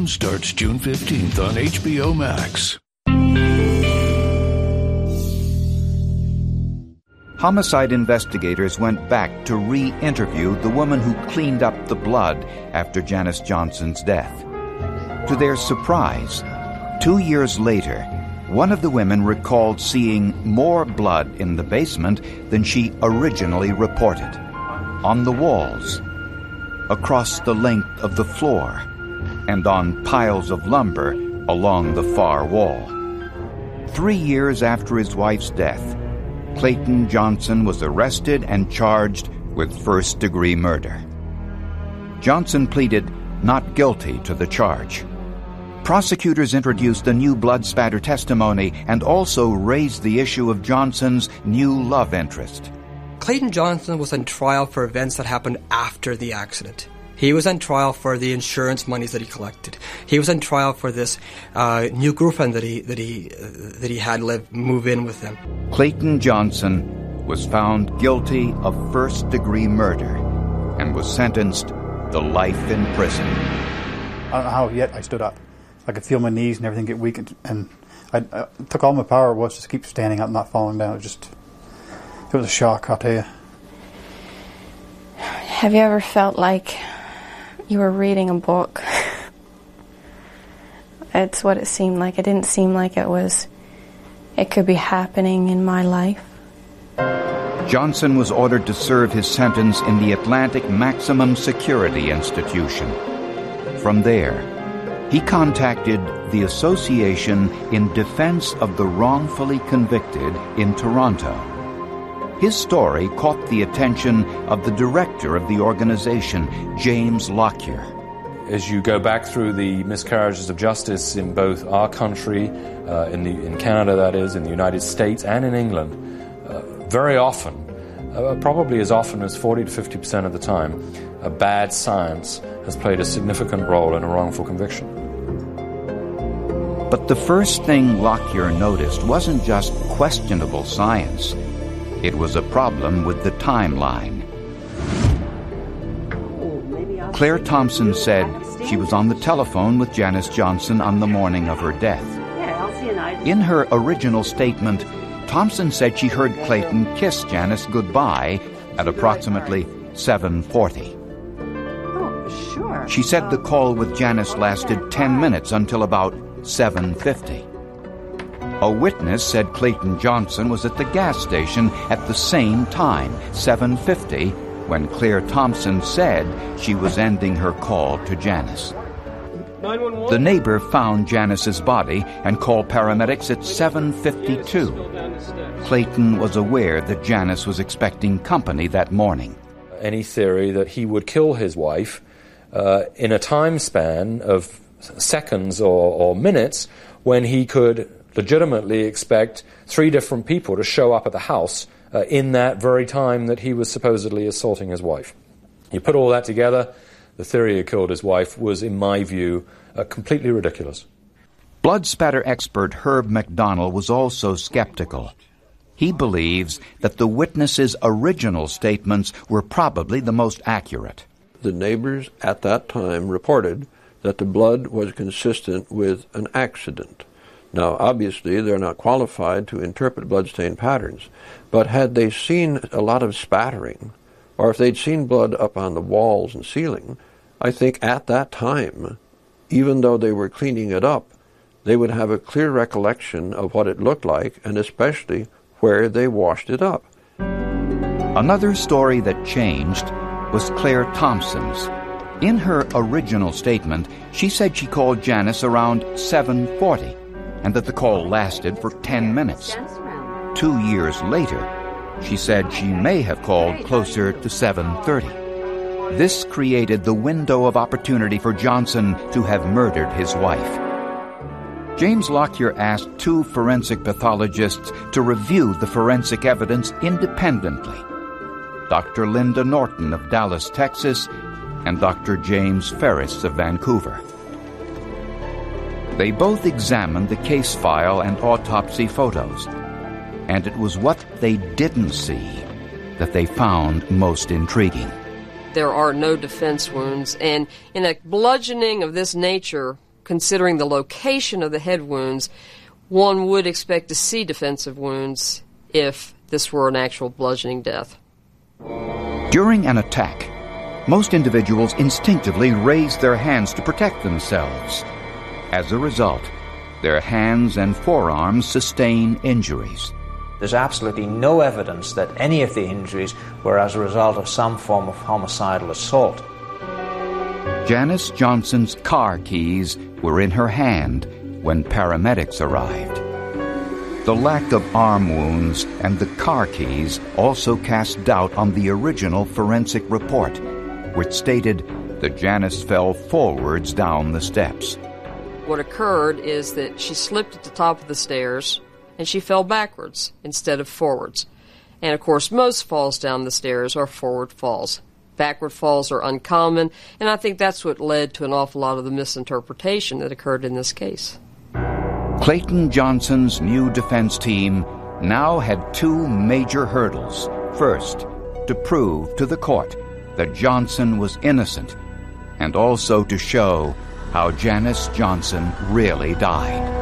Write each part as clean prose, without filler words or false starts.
Johnson starts June 15th on HBO Max. Homicide investigators went back to re-interview the woman who cleaned up the blood after Janice Johnson's death. To their surprise, 2 years later, one of the women recalled seeing more blood in the basement than she originally reported. On the walls, across the length of the floor, and on piles of lumber along the far wall. 3 years after his wife's death, Clayton Johnson was arrested and charged with first-degree murder. Johnson pleaded not guilty to the charge. Prosecutors introduced a new blood spatter testimony and also raised the issue of Johnson's new love interest. Clayton Johnson was on trial for events that happened after the accident. He was on trial for the insurance monies that he collected. He was on trial for this new girlfriend that he had move in with him. Clayton Johnson was found guilty of first-degree murder and was sentenced to life in prison. I don't know how yet I stood up. I could feel my knees and everything get weak, and I took all my power was just keep standing up, not falling down. It was a shock, I'll tell you. Have you ever felt like you were reading a book? It's what it seemed like. It didn't seem like it could be happening in my life. Johnson was ordered to serve his sentence in the Atlantic Maximum Security Institution. From there, he contacted the Association in Defense of the Wrongfully Convicted in Toronto. His story caught the attention of the director of the organization, James Lockyer. As you go back through the miscarriages of justice in both our country, in Canada that is, in the United States and in England, very often, probably as often as 40 to 50% of the time, a bad science has played a significant role in a wrongful conviction. But the first thing Lockyer noticed wasn't just questionable science. It was a problem with the timeline. Claire Thompson said she was on the telephone with Janice Johnson on the morning of her death. In her original statement, Thompson said she heard Clayton kiss Janice goodbye at approximately 7:40. Oh, sure. She said the call with Janice lasted 10 minutes until about 7:50. A witness said Clayton Johnson was at the gas station at the same time, 7:50, when Claire Thompson said she was ending her call to Janice. 911? The neighbor found Janice's body and called paramedics at 7:52. Clayton was aware that Janice was expecting company that morning. Any theory that he would kill his wife in a time span of seconds or minutes when he could legitimately expect 3 different people to show up at the house in that very time that he was supposedly assaulting his wife. You put all that together, the theory he killed his wife was, in my view, completely ridiculous. Blood spatter expert Herb McDonnell was also skeptical. He believes that the witnesses' original statements were probably the most accurate. The neighbors at that time reported that the blood was consistent with an accident. Now, obviously, they're not qualified to interpret bloodstain patterns, but had they seen a lot of spattering, or if they'd seen blood up on the walls and ceiling, I think at that time, even though they were cleaning it up, they would have a clear recollection of what it looked like, and especially where they washed it up. Another story that changed was Claire Thompson's. In her original statement, she said she called Janice around 7:40. And that the call lasted for 10 minutes. 2 years later, she said she may have called closer to 7:30. This created the window of opportunity for Johnson to have murdered his wife. James Lockyer asked 2 forensic pathologists to review the forensic evidence independently. Dr. Linda Norton of Dallas, Texas, and Dr. James Ferris of Vancouver. They both examined the case file and autopsy photos, and it was what they didn't see that they found most intriguing. There are no defense wounds, and in a bludgeoning of this nature, considering the location of the head wounds, one would expect to see defensive wounds if this were an actual bludgeoning death. During an attack, most individuals instinctively raise their hands to protect themselves. As a result, their hands and forearms sustain injuries. There's absolutely no evidence that any of the injuries were as a result of some form of homicidal assault. Janice Johnson's car keys were in her hand when paramedics arrived. The lack of arm wounds and the car keys also cast doubt on the original forensic report, which stated that Janice fell forwards down the steps. What occurred is that she slipped at the top of the stairs and she fell backwards instead of forwards. And of course, most falls down the stairs are forward falls. Backward falls are uncommon, and I think that's what led to an awful lot of the misinterpretation that occurred in this case. Clayton Johnson's new defense team now had two major hurdles. First, to prove to the court that Johnson was innocent, and also to show how Janice Johnson really died.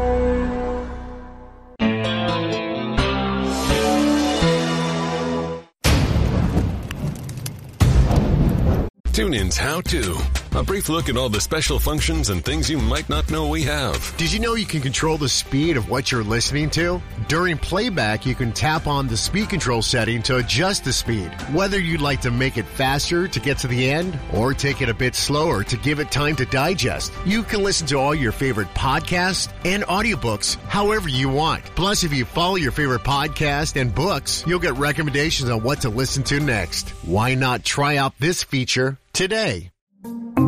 TuneIn's How To. A brief look at all the special functions and things you might not know we have. Did you know you can control the speed of what you're listening to? During playback, you can tap on the speed control setting to adjust the speed. Whether you'd like to make it faster to get to the end or take it a bit slower to give it time to digest, you can listen to all your favorite podcasts and audiobooks however you want. Plus, if you follow your favorite podcast and books, you'll get recommendations on what to listen to next. Why not try out this feature today?